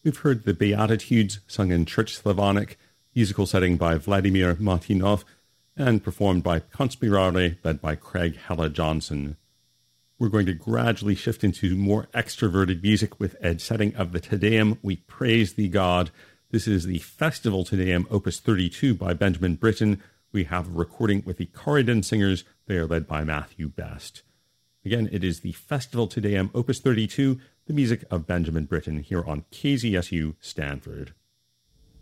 We've heard the Beatitudes sung in Church Slavonic, musical setting by Vladimir Martynov, and performed by Conspirare, led by Craig Hella Johnson. We're going to gradually shift into more extroverted music with a setting of the Te Deum, We Praise Thee God. This is the Festival Te Deum, Opus 32 by Benjamin Britten. We have a recording with the Corridon Singers. They are led by Matthew Best. Again, it is the Festival Te Deum, Opus 32, the music of Benjamin Britten, here on KZSU Stanford.